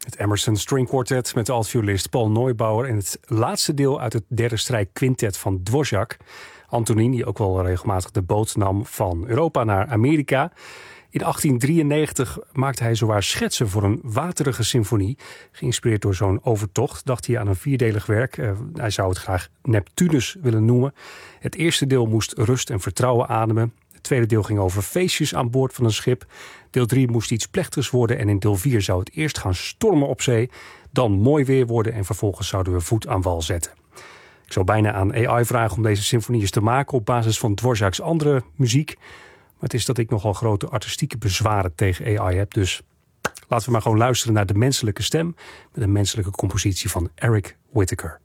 Het Emerson String Quartet met de altviolist Paul Neubauer en het laatste deel uit het derde strijkquintet van Dvorak. Antonin, die ook wel regelmatig de boot nam van Europa naar Amerika. In 1893 maakte hij zowaar schetsen voor een waterige symfonie. Geïnspireerd door zo'n overtocht dacht hij aan een vierdelig werk. Hij zou het graag Neptunus willen noemen. Het eerste deel moest rust en vertrouwen ademen. Het tweede deel ging over feestjes aan boord van een schip. Deel 3 moest iets plechtigs worden en in deel 4 zou het eerst gaan stormen op zee. Dan mooi weer worden en vervolgens zouden we voet aan wal zetten. Ik zou bijna aan AI vragen om deze symfonieën te maken op basis van Dvorak's andere muziek. Maar het is dat ik nogal grote artistieke bezwaren tegen AI heb. Dus laten we maar gewoon luisteren naar de menselijke stem met een menselijke compositie van Eric Whitacre.